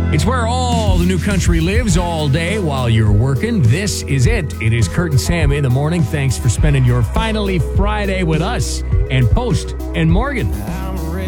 It's where all the new country lives all day while you're working. This is it. It is Kurt and Sam in the morning. Thanks for spending your finally Friday with us and Post and Morgan.